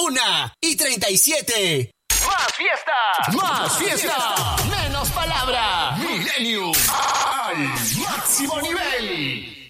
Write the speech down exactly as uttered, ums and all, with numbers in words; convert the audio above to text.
Una y treinta y siete. ¡Más fiesta! ¡Más fiesta! ¡Menos palabra! ¡Millennium al máximo nivel!